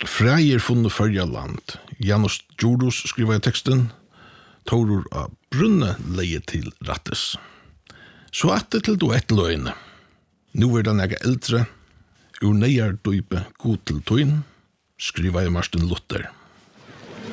Frægir funnet førja land. Janus Djurus skriver i teksten. Torur av brunne leie til rattes. Så atte til duettløyene. Nu den ega eldre. Ur neiar dype god til tøyn. Skriver i Martin Luther.